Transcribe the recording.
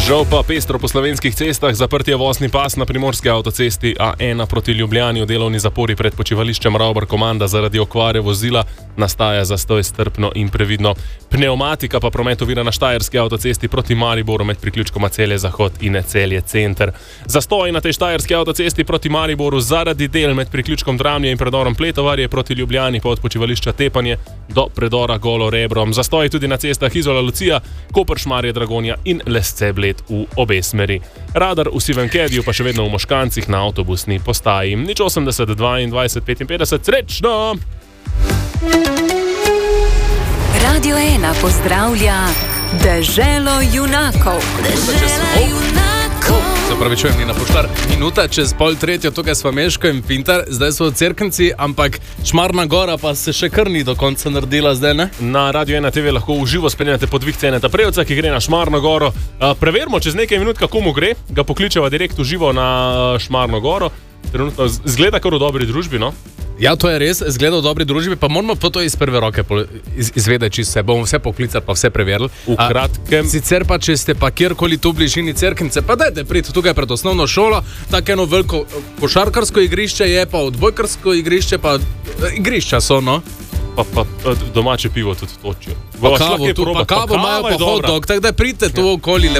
Žal pa pestro po slovenskih cestah, zaprt je vozni pas na primorski avtocesti A1 proti Ljubljani v delovni zapori pred počivališčem Ravbar Komanda zaradi okvare vozila, nastaja zastoj strpno in previdno. Pneumatika pa promet ovira na štajerski avtocesti proti Mariboru med priključkoma Celje Zahod in Celje Center. Zastoj na tej štajerski avtocesti proti Mariboru zaradi del med priključkom Dramlje in predorom Pletovarje proti Ljubljani pa od počivališča Tepanje do predora Golo Rebrom. Zastoj tudi na cestah Izola Lucija, Koper Šmarje Dragonja in Lesce Bled v obe smeri. Radar v sivem kediju pa še vedno v Moškancih na avtobusni postaji. 080 22 55, srečno! Radio 1 pozdravlja Deželo junakov. Deželo junakov. Se pravi, čujem, ni na poštar. Minuta čez 2:30, tukaj smo Meško in Pintar, zdaj so v Cerknici, ampak Šmarna Gora pa se še kar ni do konca naredila zdaj, ne? Na Radio 1 TV lahko v živo spremljate podvig Ceneta Prevca, ki gre na Šmarno Goro. Preverimo čez nekaj minut, kako mu gre. Ga pokličeva direkt v živo na Šmarno Goro. Trenutno zgleda kar v dobri družbi, no? Ja, to je res, zgleda v dobri družbi, pa moramo po to iz prve roke izvedeti, če se bomo vse poklicali, pa vse preverili. V kratkem. Sicer pa, če ste pa kjerkoli tu v bližini Cerknice, pa dajte priti tukaj pred osnovno šolo, tako eno veliko košarkarsko igrišče je, pa odbojkarsko igrišče, pa igrišča so, no. Pa domače pivo tudi točijo. Pa kavo imajo, pa hot dog, tako da pridite tu okoli.